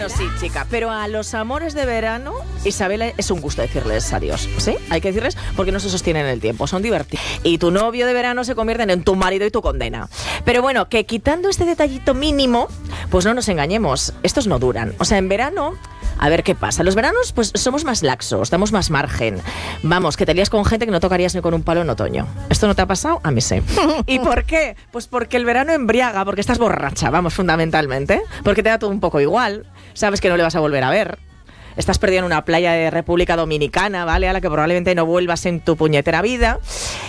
Bueno, sí, chica, pero a los amores de verano, Isabela, es un gusto decirles adiós, ¿sí? Hay que decirles porque no se sostienen en el tiempo, son divertidos. Y tu novio de verano se convierten en tu marido y tu condena. Pero bueno, que quitando este detallito mínimo, pues no nos engañemos, estos no duran. O sea, en verano... A ver qué pasa. Los veranos, pues somos más laxos, damos más margen. Vamos, que te lías con gente que no tocarías ni con un palo en otoño. ¿Esto no te ha pasado? A mí sí. ¿Y por qué? Pues porque el verano embriaga, porque estás borracha, vamos, fundamentalmente. Porque te da todo un poco igual. Sabes que no le vas a volver a ver. Estás perdido en una playa de República Dominicana, ¿vale? A la que probablemente no vuelvas en tu puñetera vida.